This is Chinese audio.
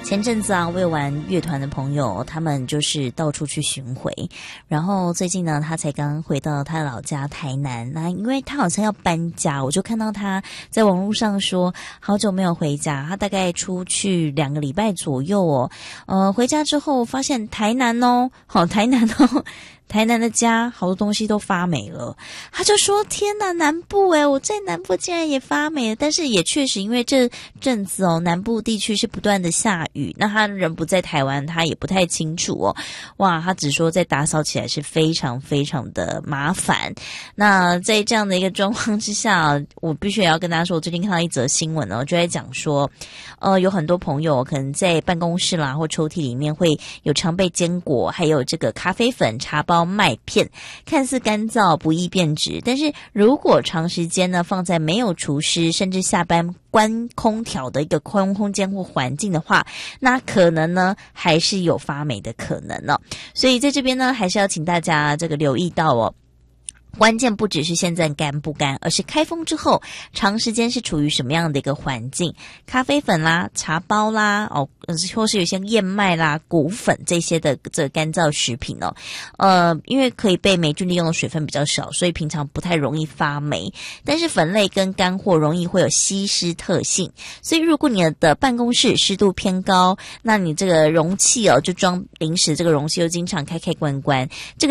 前阵子啊，未玩乐团的朋友，他们就是到处去巡回，然后最近呢，他才刚回到他的老家台南。那因为他好像要搬家，我就看到他在网络上说，好久没有回家，他大概出去2个礼拜左右哦。回家之后发现台南台南的家好多东西都发霉了，他就说天哪，南部我在南部竟然也发霉了。但是也确实因为这阵子南部地区是不断的下雨，那他人不在台湾，他也不太清楚哇，他只说在打扫起来是非常非常的麻烦。那在这样的一个状况之下，我必须也要跟大家说，我最近看到一则新闻就在讲说有很多朋友可能在办公室啦或抽屉里面会有常备坚果，还有这个咖啡粉、茶包、麦片，看似干燥不易变质，但是如果长时间呢放在没有除湿甚至下班关空调的一个空间或环境的话，那可能呢还是有发霉的可能所以在这边呢还是要请大家这个留意到关键不只是现在干不干，而是开封之后长时间是处于什么样的一个环境。咖啡粉啦、茶包啦或是有些燕麦啦、谷粉这些的这干燥食品因为可以被霉菌利用的水分比较少，所以平常不太容易发霉。但是粉类跟干货容易会有吸湿特性，所以如果你的办公室湿度偏高，那你这个容器就装零食，这个容器又经常开关，这个